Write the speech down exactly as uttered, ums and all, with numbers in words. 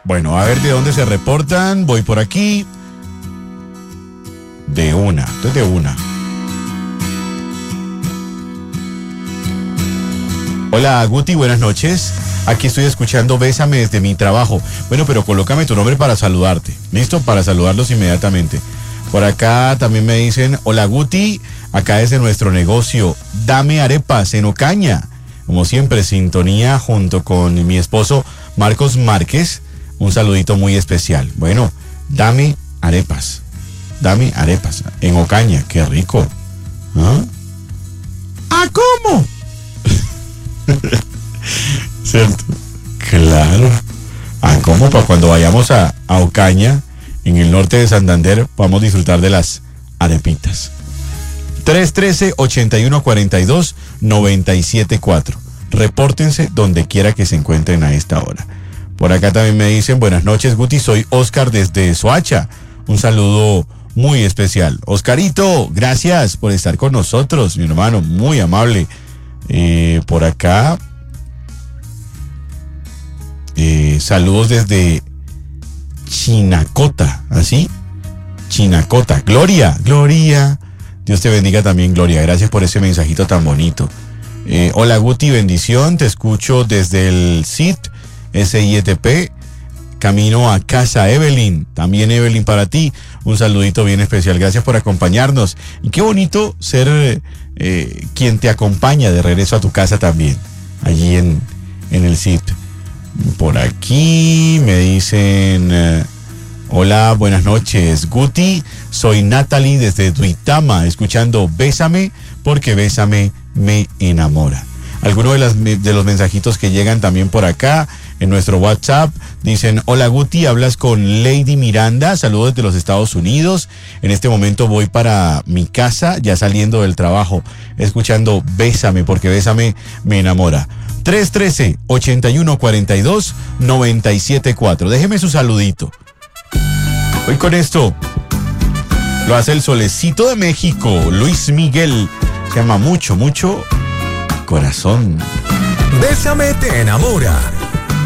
Bueno, a ver de dónde se reportan. Voy por aquí. De una, entonces de una. Hola, Guti, buenas noches. Aquí estoy escuchando Bésame desde mi trabajo. Bueno, pero colócame tu nombre para saludarte. ¿Listo? Para saludarlos inmediatamente. Por acá también me dicen, hola Guti, acá desde nuestro negocio, Dame Arepas en Ocaña. Como siempre, sintonía junto con mi esposo Marcos Márquez. Un saludito muy especial. Bueno, Dame Arepas. Dame Arepas en Ocaña, qué rico. ¿Ah? ¿Ah, cómo? ¿Cierto? Claro. ¿Ah, cómo? Para cuando vayamos a, a Ocaña, en el norte de Santander, podamos disfrutar de las arepitas. tres uno tres, ocho uno cuatro dos, nueve siete cuatro. Repórtense donde quiera que se encuentren a esta hora. Por acá también me dicen, buenas noches, Guti, soy Oscar desde Soacha. Un saludo muy especial. Oscarito, gracias por estar con nosotros, mi hermano, muy amable. Eh, por acá, eh, saludos desde Chinacota, ¿así? Chinacota. Gloria, Gloria. Dios te bendiga también, Gloria. Gracias por ese mensajito tan bonito. Eh, hola, Guti, bendición. Te escucho desde el S I T, S I E T P. Camino a casa, Evelyn. También, Evelyn, para ti. Un saludito bien especial. Gracias por acompañarnos. Y qué bonito ser eh, quien te acompaña de regreso a tu casa también. Allí en, en el S I T. Por aquí me dicen, eh, hola, buenas noches, Guti, soy Natalie desde Duitama, escuchando Bésame, porque Bésame me enamora. Algunos de, las, de los mensajitos que llegan también por acá, en nuestro WhatsApp, dicen, hola Guti, hablas con Lady Miranda, saludos desde los Estados Unidos, en este momento voy para mi casa, ya saliendo del trabajo, escuchando Bésame, porque Bésame me enamora. tres uno tres, ocho uno cuatro dos, nueve siete cuatro. Déjeme su saludito. Hoy con esto lo hace el Solecito de México, Luis Miguel. Se llama Mucho, Mucho Corazón. Bésame te enamora.